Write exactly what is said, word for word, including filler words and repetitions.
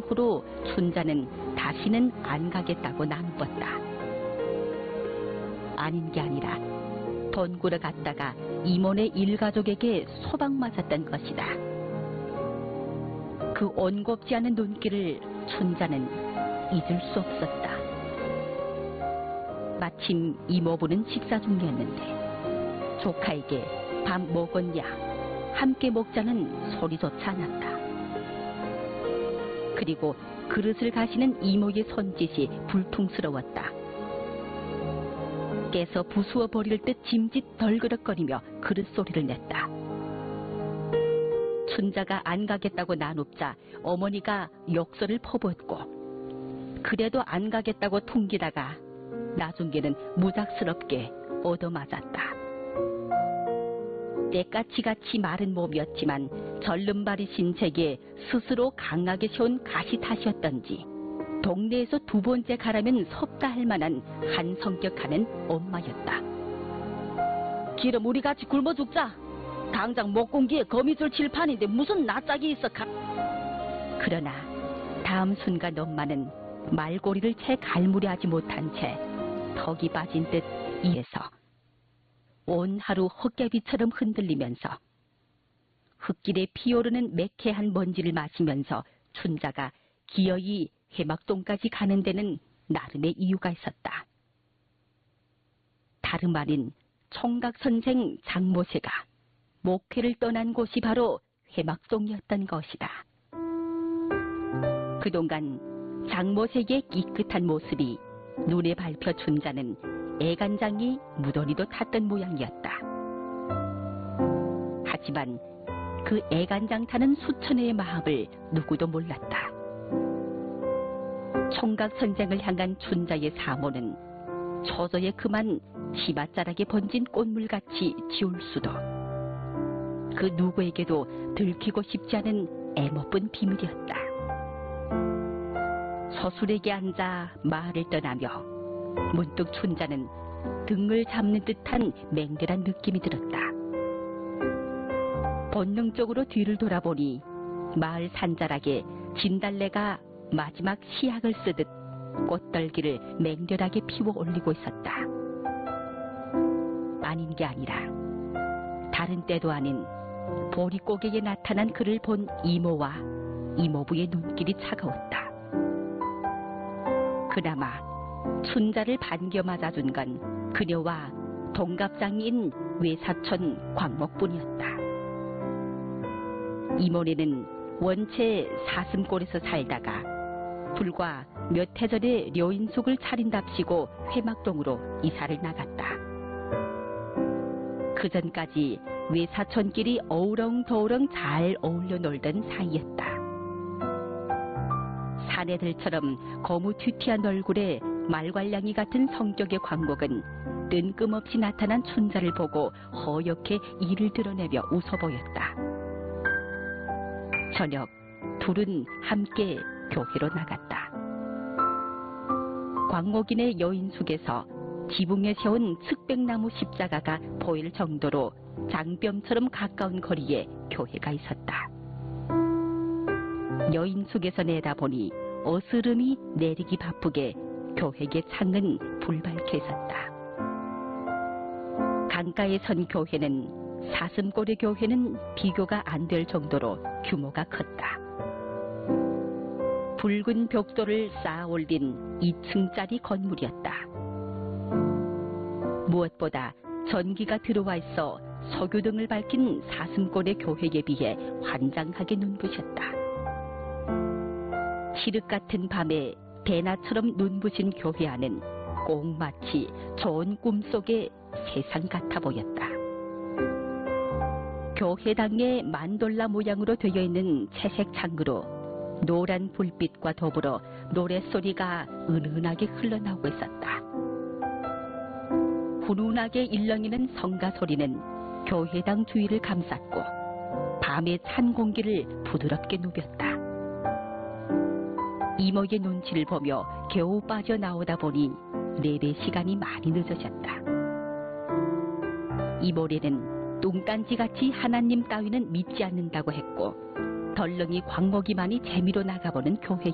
후로 춘자는 다시는 안 가겠다고 나눕었다. 아닌 게 아니라 돈 구러 갔다가 이모네 일가족에게 소박 맞았던 것이다. 그 온곱지 않은 눈길을 춘자는 잊을 수 없었다. 마침 이모부는 식사 중이었는데 조카에게 밥 먹었냐, 함께 먹자는 소리조차 않았다. 그리고 그릇을 가시는 이모의 손짓이 불퉁스러웠다. 깨서 부수어 버릴 듯 짐짓 덜그럭거리며 그릇 소리를 냈다. 춘자가 안 가겠다고 나눕자 어머니가 욕설을 퍼붓고 그래도 안 가겠다고 퉁기다가 나중에는 무작스럽게 얻어맞았다. 때까치같이 마른 몸이었지만 절름발이 신체에 스스로 강하게 세운 가시 탓이었던지 동네에서 두 번째 가라면 섭다 할 만한 한 성격하는 엄마였다. 기름 우리 같이 굶어 죽자. 당장 목공기에 거미줄 칠 판인데 무슨 낯짝이 있어. 가... 그러나 다음 순간 엄마는 말꼬리를 채 갈무리하지 못한 채 턱이 빠진 듯 이에서 온 하루 헛개비처럼 흔들리면서 흙길에 피오르는 매캐한 먼지를 마시면서 춘자가 기어이 해막동까지 가는 데는 나름의 이유가 있었다. 다름 아닌 총각선생 장모세가 목회를 떠난 곳이 바로 해막동이었던 것이다. 그동안 장모세의 깨끗한 모습이 눈에 밟혀 춘자는 애간장이 무더니도 탔던 모양이었다. 하지만 그 애간장 타는 수천의 마음을 누구도 몰랐다. 총각 선생을 향한 춘자의 사모는 초조에 그만 치맛자락에 번진 꽃물같이 지울 수도 그 누구에게도 들키고 싶지 않은 애먹은 비밀이었다. 서술에게 앉아 마을을 떠나며 문득 춘자는 등을 잡는 듯한 맹렬한 느낌이 들었다. 본능적으로 뒤를 돌아보니 마을 산자락에 진달래가 마지막 시약을 쓰듯 꽃떨기를 맹렬하게 피워 올리고 있었다. 아닌 게 아니라 다른 때도 아닌 보릿고개에 나타난 그를 본 이모와 이모부의 눈길이 차가웠다. 그나마 춘자를 반겨 맞아준 건 그녀와 동갑장인 외사촌 광목뿐이었다. 이모네는 원체 사슴골에서 살다가 불과 몇 해 전에 료인숙을 차린답시고 회막동으로 이사를 나갔다. 그전까지 외사촌끼리 어우렁더우렁 잘 어울려 놀던 사이였다. 사내들처럼 거무튀튀한 얼굴에 말괄량이 같은 성격의 광목은 뜬금없이 나타난 춘자를 보고 허옇게 이를 드러내며 웃어 보였다. 저녁 둘은 함께 교회로 나갔다. 광목인의 여인숙에서 지붕에 세운 측백나무 십자가가 보일 정도로 장뼘처럼 가까운 거리에 교회가 있었다. 여인숙에서 내다보니 어스름이 내리기 바쁘게 교회의 창은 불밝혀 있었다. 강가에 선 교회는 사슴골의 교회는 비교가 안 될 정도로 규모가 컸다. 붉은 벽돌을 쌓아 올린 이 층짜리 건물이었다. 무엇보다 전기가 들어와 있어 석유등을 밝힌 사슴골의 교회에 비해 환장하게 눈부셨다. 칠흑 같은 밤에 대낮처럼 눈부신 교회 안은 꼭 마치 좋은 꿈속의 세상 같아 보였다. 교회당에 만돌라 모양으로 되어 있는 채색 창으로 노란 불빛과 더불어 노랫소리가 은은하게 흘러나오고 있었다. 훈훈하게 일렁이는 성가 소리는 교회당 주위를 감쌌고 밤의 찬 공기를 부드럽게 누볐다. 이모의 눈치를 보며 겨우 빠져나오다 보니 내배 시간이 많이 늦어졌다. 이모네는 뚱딴지같이 하나님 따위는 믿지 않는다고 했고 덜렁이 광목이만이 재미로 나가보는 교회